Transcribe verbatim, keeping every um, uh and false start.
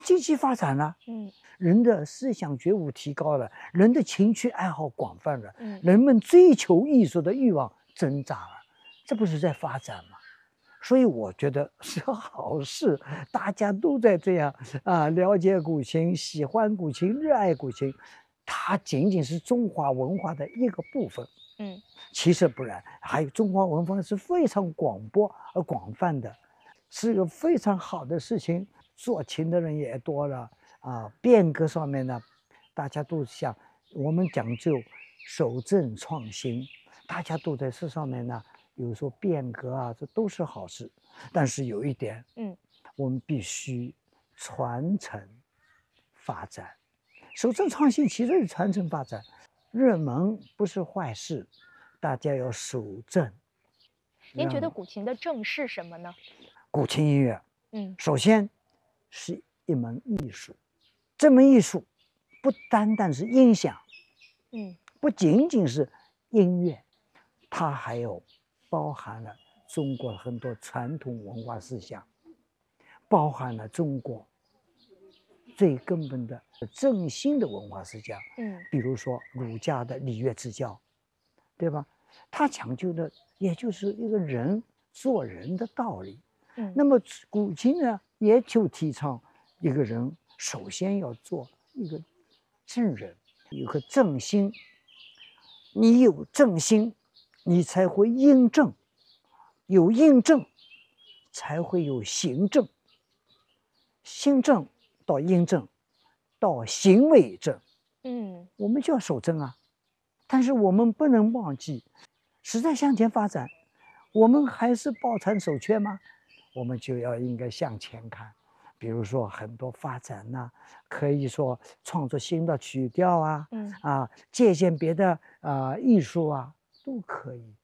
经济发展了， 嗯人的思想觉悟提高了，人的情趣爱好广泛了， 嗯人们追求艺术的欲望增长了，这不是在发展吗？所以我觉得是好事，大家都在这样啊，了解古琴，喜欢古琴，热爱古琴，它仅仅是中华文化的一个部分。 嗯其实不然，还有中华文化是非常广博而广泛的，是一个非常好的事情。做琴的人也多了啊，变革上面呢，大家都想我们讲究守正创新，大家都在这上面呢，有说变革啊，这都是好事。但是有一点， 嗯我们必须传承发展，守正创新其实是传承发展，热门不是坏事，大家要守正。 您觉得让古琴的正是什么呢？ 古琴音乐嗯首先是一门艺术，这门艺术不单单是音响， 嗯不仅仅是音乐，它还有包含了中国很多传统文化思想，包含了中国最根本的正心的文化思想， 嗯比如说儒家的礼乐之教，对吧？它讲究的也就是一个人做人的道理。 嗯那么古今呢，也就提倡一个人首先要做一个正人，有个正心。你有正心，你才会印正，有印正，才会有行正。心正到印正，到行为正， 嗯我们就要守正啊。但是我们不能忘记，时代向前发展，我们还是抱残守缺吗？我们就要应该向前看。比如说很多发展呐、可以说创作新的曲调啊， 嗯啊，借鉴别的啊、呃艺术啊，都可以。